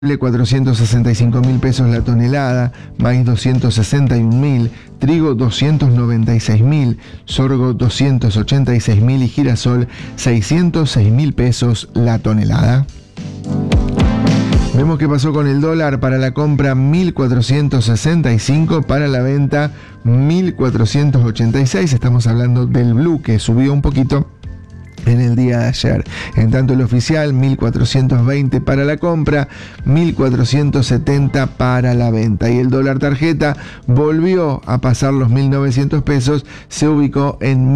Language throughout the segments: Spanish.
465.000 pesos la tonelada, maíz 261.000, trigo 296.000, sorgo 286.000 y girasol 606.000 pesos la tonelada. Vemos qué pasó con el dólar: para la compra 1.465, para la venta 1.486. Estamos hablando del blue, que subió un poquito en el día de ayer. En tanto, el oficial 1.420 para la compra, 1.470 para la venta. Y el dólar tarjeta volvió a pasar los 1.900 pesos, se ubicó en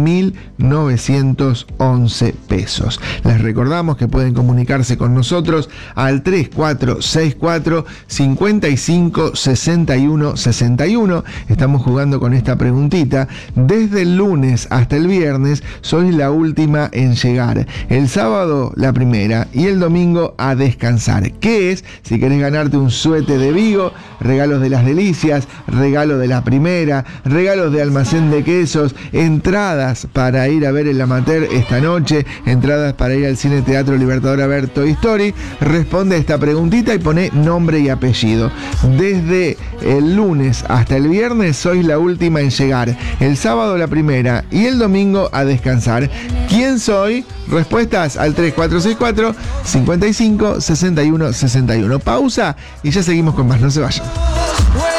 1.911 pesos. Les recordamos que pueden comunicarse con nosotros al 3464 55 61 61. Estamos jugando con esta preguntita. Desde el lunes hasta el viernes sois la última en llegar. El sábado la primera y el domingo a descansar. ¿Qué es? Si querés ganarte un suéter de Vigo, regalos de las Delicias, regalo de la primera, regalos de Almacén de Quesos, entradas para ir a ver el amateur esta noche, entradas para ir al Cine Teatro Libertador a ver Toy Story, responde a esta preguntita y pone nombre y apellido. Desde el lunes hasta el viernes sois la última en llegar. El sábado la primera y el domingo a descansar. ¿Quién soy? Respuestas al 3464 55 61 61. Pausa y ya seguimos con más. No se vayan.